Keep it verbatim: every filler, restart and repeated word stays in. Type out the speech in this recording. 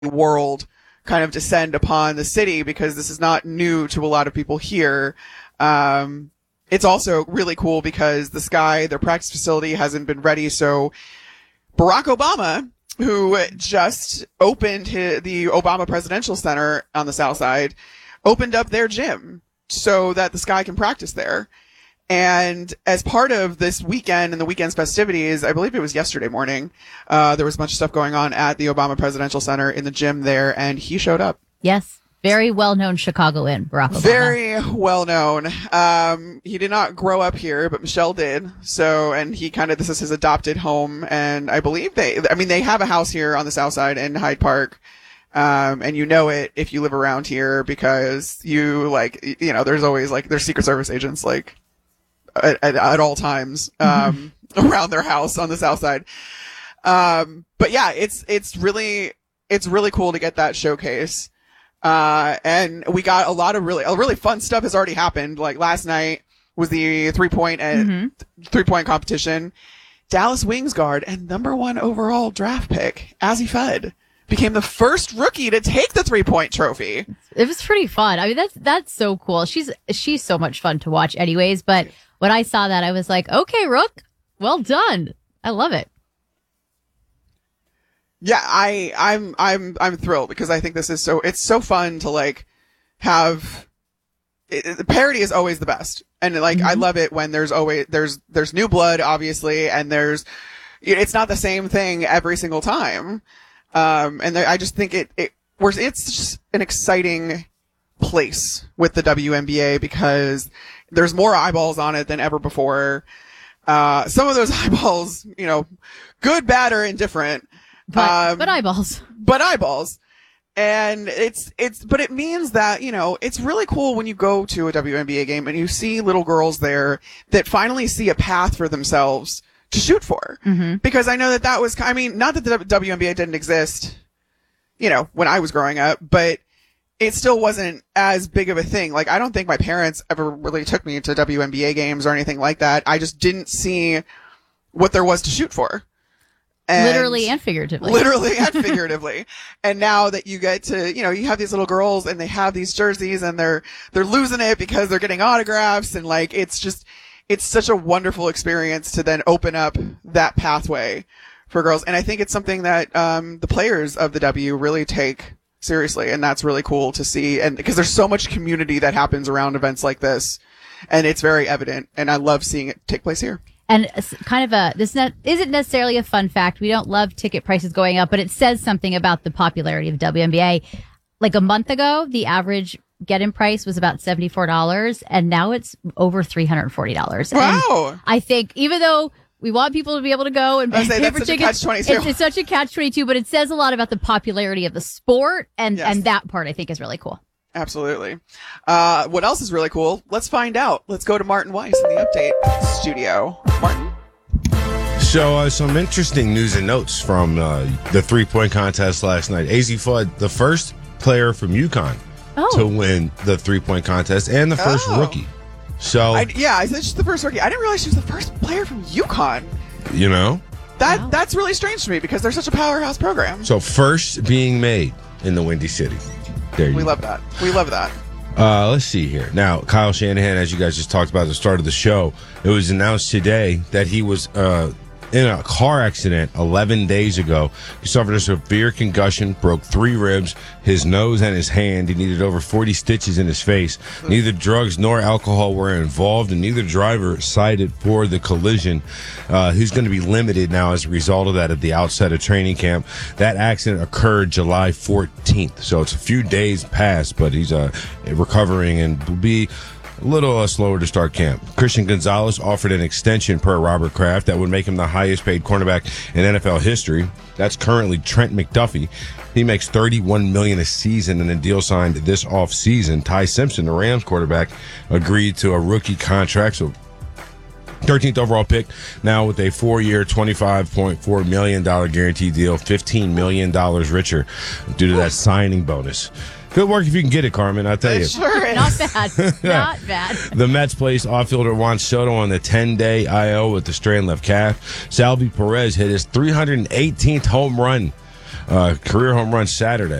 world kind of descend upon the city, because this is not new to a lot of people here. Um, it's also really cool because the Sky, their practice facility, hasn't been ready. So Barack Obama, who just opened his, the Obama Presidential Center on the South Side, opened up their gym so that the Sky can practice there. And as part of this weekend and the weekend's festivities, I believe it was yesterday morning, uh, there was a bunch of stuff going on at the Obama Presidential Center in the gym there, and he showed up. Yes. Very well-known Chicagoan, Barack Obama. Very well-known. Um, he did not grow up here, but Michelle did. So, and he kind of, this is his adopted home. And I believe they, I mean, they have a house here on the South Side in Hyde Park. Um, and you know it if you live around here, because you, like, you know, there's always, like, there's Secret Service agents, like, at, at, at all times, um, around their house on the South Side. Um, but yeah, it's, it's really, it's really cool to get that showcase. Uh, and we got a lot of really, a really fun stuff has already happened. Like last night was the three point and mm-hmm. three point competition. Dallas Wings guard and number one overall draft pick, Azzi Fudd, became the first rookie to take the three point trophy. It was pretty fun. I mean, that's, that's so cool. She's, she's so much fun to watch anyways. But when I saw that, I was like, okay, Rook, well done. I love it. Yeah, I, I'm, I'm, I'm thrilled because I think this is so, it's so fun to like have, it, the parody is always the best. And like, mm-hmm. I love it when there's always, there's, there's new blood, obviously, and there's, it's not the same thing every single time. Um, and there, I just think it, it, we're, it's just an exciting place with the W N B A because there's more eyeballs on it than ever before. Uh, some of those eyeballs, you know, good, bad, or indifferent. But, um, but eyeballs. But eyeballs. And it's, it's, but it means that, you know, it's really cool when you go to a W N B A game and you see little girls there that finally see a path for themselves to shoot for. Mm-hmm. Because I know that that was, I mean, not that the W N B A didn't exist, you know, when I was growing up, but it still wasn't as big of a thing. Like, I don't think my parents ever really took me to W N B A games or anything like that. I just didn't see what there was to shoot for. And literally and figuratively. Literally and figuratively. And now that you get to, you know, you have these little girls and they have these jerseys and they're, they're losing it because they're getting autographs, and like, it's just, it's such a wonderful experience to then open up that pathway for girls. And I think it's something that, um, the players of the W really take seriously. And that's really cool to see. And because there's so much community that happens around events like this, and it's very evident. And I love seeing it take place here. And kind of a, this ne- isn't necessarily a fun fact. We don't love ticket prices going up, but it says something about the popularity of the W N B A. Like a month ago, the average get-in price was about seventy-four dollars, and now it's over three hundred forty dollars. Wow. And I think even though we want people to be able to go and pay say, for tickets, it's, it's such a catch twenty-two, but it says a lot about the popularity of the sport, and, yes. and that part I think is really cool. Absolutely. Uh, what else is really cool? Let's find out. Let's go to Martin Weiss in the update studio. Martin? So, uh, some interesting news and notes from uh, the three-point contest last night. Azzi Fudd, the first player from UConn oh. to win the three-point contest, and the first oh. rookie. So, I, yeah, I said she's the first rookie. I didn't realize she was the first player from UConn. You know? That wow. That's really strange to me because they're such a powerhouse program. So, first being made in the Windy City. There you we go. love that. We love that. Uh, let's see here. Now, Kyle Shanahan, as you guys just talked about at the start of the show, it was announced today that he was uh, in a car accident eleven days ago. He suffered a severe concussion, broke three ribs, his nose and his hand. He needed over forty stitches in his face. Neither drugs nor alcohol were involved, and neither driver cited for the collision. Uh, he's going to be limited now as a result of that at the outset of training camp. That accident occurred July fourteenth, so it's a few days past, but he's uh, recovering and will be a little uh, slower to start camp. Christian Gonzalez offered an extension per Robert Kraft that would make him the highest paid cornerback in N F L history. That's currently Trent McDuffie. He makes thirty-one million dollars a season in a deal signed this offseason. Ty Simpson, the Rams quarterback, agreed to a rookie contract, so thirteenth overall pick, now with a four-year, twenty-five point four million dollars guaranteed deal, fifteen million dollars richer due to that signing bonus. Good work if you can get it, Carmen, I tell you. Sure is. Not bad. Not bad. The Mets placed outfielder Juan Soto on the ten-day I L with the strained left calf. Salvi Perez hit his three hundred eighteenth home run uh, career home run Saturday.